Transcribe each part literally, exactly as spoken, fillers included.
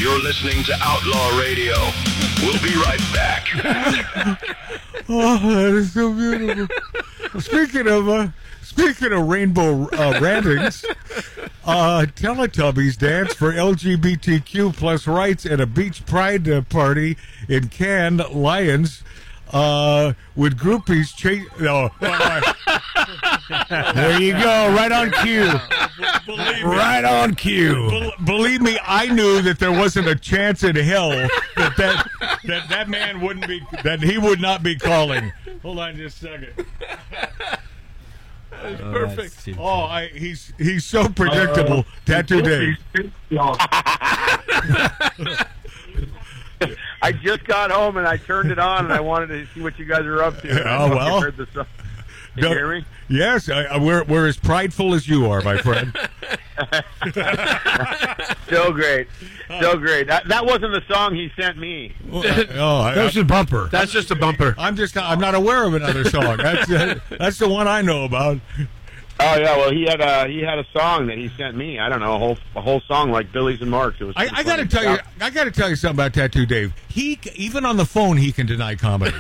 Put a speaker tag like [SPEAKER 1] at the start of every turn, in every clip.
[SPEAKER 1] You're listening to Outlaw Radio. We'll be right back.
[SPEAKER 2] Oh, that is so beautiful. Speaking of uh, speaking of rainbow uh, rantings, uh, Teletubbies dance for L G B T Q plus rights at a beach pride uh, party in Cannes, Lions, uh, with groupies chase. No,
[SPEAKER 3] there you go, right on cue.
[SPEAKER 2] Believe me,
[SPEAKER 3] right on cue.
[SPEAKER 2] Be- believe me, I knew that there wasn't a chance in hell that that, that that man wouldn't be, that he would not be calling. Hold on just a second.
[SPEAKER 4] That's perfect.
[SPEAKER 2] Oh, I, he's he's so predictable. Uh, Tattoo Dave.
[SPEAKER 5] I just got home and I turned it on and I wanted to see what you guys are up to.
[SPEAKER 2] Oh, well.
[SPEAKER 5] Heard the song. Can you hear me?
[SPEAKER 2] Yes, I, I, we're we're as prideful as you are, my friend.
[SPEAKER 5] So great, so great. That, that wasn't the song he sent me.
[SPEAKER 2] Oh, I,
[SPEAKER 3] That's just a bumper.
[SPEAKER 4] That's just a bumper.
[SPEAKER 2] I'm just I'm not aware of another song. That's uh, that's the one I know about.
[SPEAKER 5] Oh yeah, well he had a he had a song that he sent me. I don't know a whole a whole song like Billy's and Mark's. It was.
[SPEAKER 2] I, I got to tell you, I got to tell you something about Tattoo Dave. He even on the phone he can deny comedy.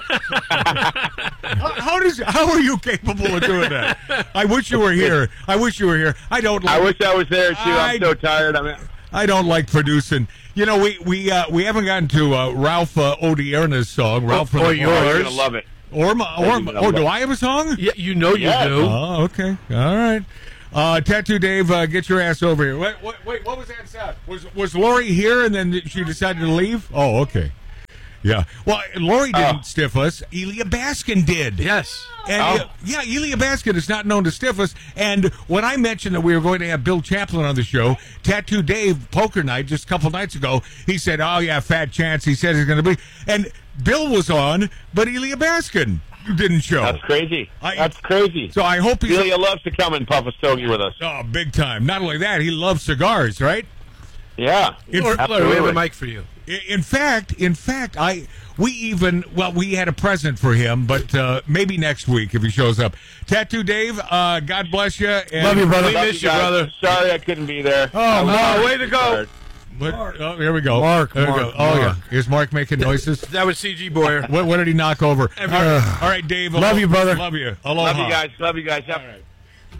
[SPEAKER 2] how, how does how are you capable of doing that? I wish you were here. I wish you were here. I don't. Like,
[SPEAKER 5] I wish I was there too.
[SPEAKER 2] I,
[SPEAKER 5] I'm so tired. I mean.
[SPEAKER 2] I don't like producing. You know, we we uh, we haven't gotten to uh, Ralph uh, Odierna's song. Ralph
[SPEAKER 4] or
[SPEAKER 2] from
[SPEAKER 4] yours.
[SPEAKER 5] Oh, you're gonna love it.
[SPEAKER 2] Or my, or, my, or do I have a song?
[SPEAKER 4] Yeah, you know you
[SPEAKER 5] Yeah.
[SPEAKER 4] do.
[SPEAKER 2] Oh, okay. All right. Uh, Tattoo Dave, uh, get your ass over here. Wait, wait, wait, what was that sound? Was was Lori here and then she decided to leave? Oh, okay. Yeah. Well, Lori didn't
[SPEAKER 5] Oh.
[SPEAKER 2] stiff us. Elia Baskin did.
[SPEAKER 4] Yes.
[SPEAKER 2] And
[SPEAKER 5] Oh.
[SPEAKER 2] uh, yeah, Elia Baskin is not known to stiff us. And when I mentioned that we were going to have Bill Champlin on the show, Tattoo Dave, poker night, just a couple nights ago, he said, oh, yeah, fat chance. He said he's going to be. And Bill was on, but Elia Baskin didn't show.
[SPEAKER 5] That's crazy.
[SPEAKER 2] I-
[SPEAKER 5] That's crazy.
[SPEAKER 2] So I hope he's.
[SPEAKER 5] Celia loves to come and puff a stogie with us.
[SPEAKER 2] Oh, big time. Not only that, he loves cigars, right?
[SPEAKER 5] Yeah.
[SPEAKER 2] In,
[SPEAKER 4] Lord, Lord, we have a mic for you.
[SPEAKER 2] in fact, in fact, I we even well we had a present for him, but uh, maybe next week if he shows up. Tattoo Dave, uh, God bless you. And
[SPEAKER 3] Love you, brother.
[SPEAKER 4] We
[SPEAKER 5] Love
[SPEAKER 4] miss
[SPEAKER 5] you
[SPEAKER 4] you,
[SPEAKER 5] guys.
[SPEAKER 4] brother.
[SPEAKER 5] Sorry I couldn't be there.
[SPEAKER 3] Oh,
[SPEAKER 4] Oh, way to go.
[SPEAKER 2] But, oh, here we go.
[SPEAKER 3] Mark,
[SPEAKER 2] There we
[SPEAKER 3] Mark,
[SPEAKER 2] go. Oh
[SPEAKER 3] Mark.
[SPEAKER 2] yeah, is Mark making noises?
[SPEAKER 4] That was C G Boyer.
[SPEAKER 2] What, what did he knock over?
[SPEAKER 4] Every-
[SPEAKER 2] all, right, all right, Dave.
[SPEAKER 3] Love
[SPEAKER 2] alo-
[SPEAKER 3] you, brother.
[SPEAKER 2] Love you. Aloha.
[SPEAKER 5] Love you guys. Love you guys. Yep.
[SPEAKER 2] All right.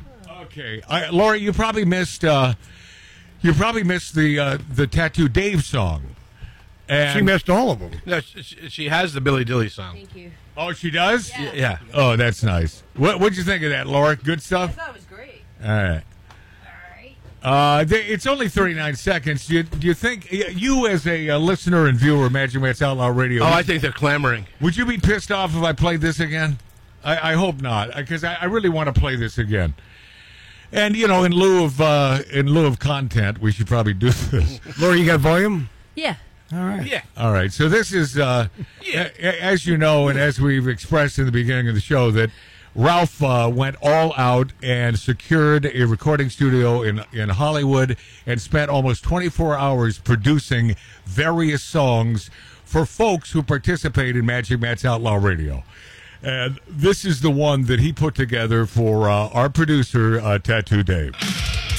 [SPEAKER 2] Okay, I, Lori, you probably missed. Uh, you probably missed the uh, the Tattoo Dave song. And,
[SPEAKER 3] She missed all of them.
[SPEAKER 4] No, she, she has the Billy Dilly song.
[SPEAKER 6] Thank you.
[SPEAKER 2] Oh, she does.
[SPEAKER 6] Yeah.
[SPEAKER 4] Yeah.
[SPEAKER 2] Oh, that's nice. What What'd you think of that, Laura? Good
[SPEAKER 6] I
[SPEAKER 2] stuff.
[SPEAKER 6] thought it was great.
[SPEAKER 2] All right.
[SPEAKER 6] All right.
[SPEAKER 2] Uh, th- it's only thirty-nine seconds. Do you, do you think, y- you as a uh, listener and viewer of Magic Matt's Outlaw Radio,
[SPEAKER 4] Oh, I think they're clamoring.
[SPEAKER 2] would you be pissed off if I played this again? I, I hope not, because I, I really want to play this again. And, you know, in lieu of uh, in lieu of content, we should probably do this.
[SPEAKER 3] Lori, you got volume?
[SPEAKER 6] Yeah.
[SPEAKER 3] All right.
[SPEAKER 4] Yeah.
[SPEAKER 2] All right. So this is, uh,
[SPEAKER 4] Yeah.
[SPEAKER 2] a- a- as you know, and as we've expressed in the beginning of the show, that Ralph uh, went all out and secured a recording studio in in Hollywood and spent almost twenty-four hours producing various songs for folks who participate in Magic Matt's Outlaw Radio. And this is the one that he put together for uh, our producer, uh, Tattoo Dave.